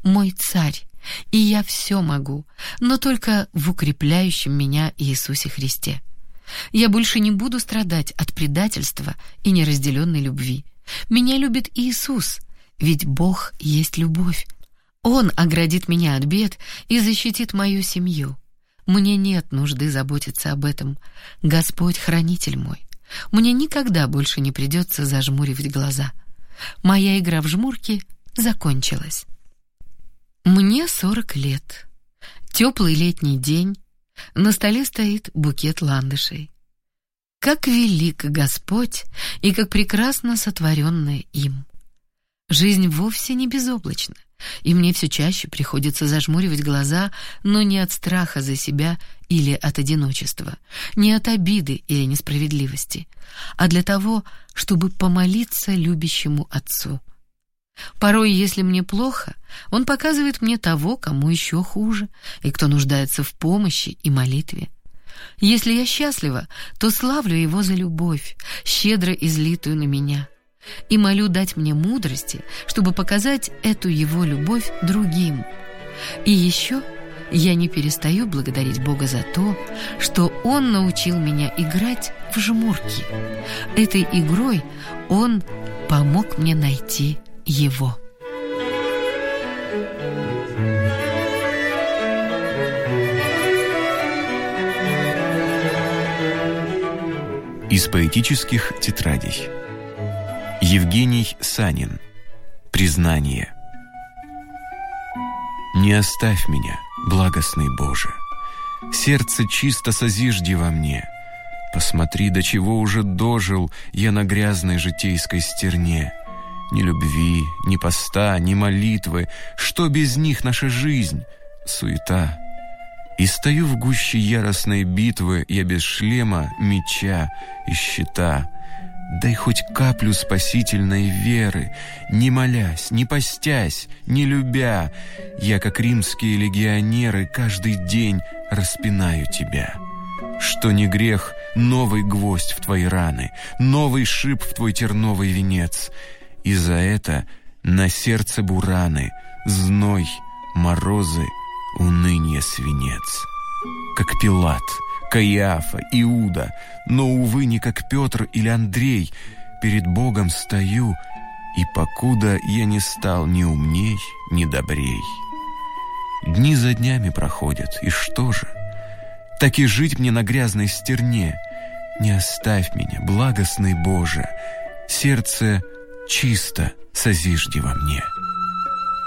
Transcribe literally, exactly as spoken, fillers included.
мой царь, и я все могу, но только в укрепляющем меня Иисусе Христе. Я больше не буду страдать от предательства и неразделенной любви. Меня любит Иисус, ведь Бог есть любовь. Он оградит меня от бед и защитит мою семью. Мне нет нужды заботиться об этом. Господь хранитель мой. Мне никогда больше не придется зажмуривать глаза. Моя игра в жмурки закончилась. Мне сорок лет. Теплый летний день. На столе стоит букет ландышей. Как велик Господь и как прекрасно сотворенное им. Жизнь вовсе не безоблачна, и мне все чаще приходится зажмуривать глаза, но не от страха за себя или от одиночества, не от обиды или несправедливости, а для того, чтобы помолиться любящему Отцу. Порой, если мне плохо, Он показывает мне того, кому еще хуже, и кто нуждается в помощи и молитве. Если я счастлива, то славлю Его за любовь, щедро излитую на меня, и молю дать мне мудрости, чтобы показать эту Его любовь другим. И еще я не перестаю благодарить Бога за то, что Он научил меня играть в жмурки. Этой игрой Он помог мне найти Его. Из поэтических тетрадей. Евгений Санин. Признание. Не оставь меня, благостный Боже. Сердце чисто созижди во мне. Посмотри, до чего уже дожил я на грязной житейской стерне. Ни любви, ни поста, ни молитвы, что без них наша жизнь? Суета. И стою в гуще яростной битвы я без шлема, меча и щита. Дай хоть каплю спасительной веры, не молясь, не постясь, не любя, я, как римские легионеры, каждый день распинаю тебя. Что не грех, новый гвоздь в твои раны, новый шип в твой терновый венец. И за это на сердце бураны, зной, морозы, уныние свинец. Как Пилат, Каиафа, Иуда, но, увы, не как Петр или Андрей, перед Богом стою, и покуда я не стал ни умней, ни добрей. Дни за днями проходят, и что же? Так и жить мне на грязной стерне. Не оставь меня, благостный Боже, сердце чисто созижди во мне.